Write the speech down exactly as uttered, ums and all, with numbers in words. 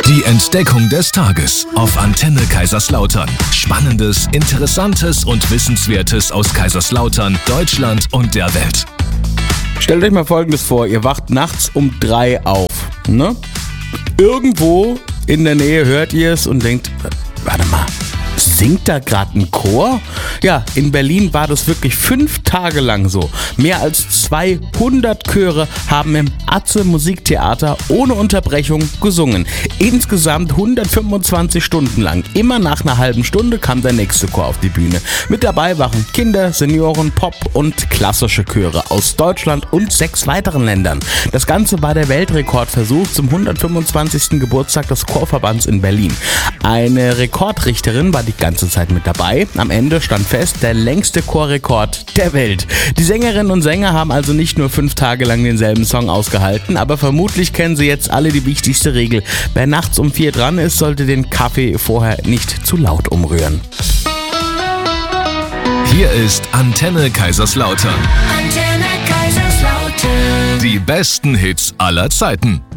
Die Entdeckung des Tages auf Antenne Kaiserslautern. Spannendes, Interessantes und Wissenswertes aus Kaiserslautern, Deutschland und der Welt. Stellt euch mal Folgendes vor, ihr wacht nachts um drei auf, ne? Irgendwo in der Nähe hört ihr es und denkt, warte mal, singt da gerade ein Chor? Ja, in Berlin war das wirklich fünf Tage lang so. Mehr als zweihundert Chöre haben im Atze Musiktheater ohne Unterbrechung gesungen. Insgesamt hundertfünfundzwanzig Stunden lang. Immer nach einer halben Stunde kam der nächste Chor auf die Bühne. Mit dabei waren Kinder, Senioren, Pop und klassische Chöre aus Deutschland und sechs weiteren Ländern. Das Ganze war der Weltrekordversuch zum hundertfünfundzwanzigsten Geburtstag des Chorverbands in Berlin. Eine Rekordrichterin war die ganze Zeit mit dabei. Am Ende stand fest, der längste Chorrekord der Welt. Die Sängerinnen und Sänger haben also nicht nur fünf Tage lang denselben Song ausgehalten, aber vermutlich kennen sie jetzt alle die wichtigste Regel. Wer nachts um vier dran ist, sollte den Kaffee vorher nicht zu laut umrühren. Hier ist Antenne Kaiserslautern. Antenne Kaiserslautern. Die besten Hits aller Zeiten.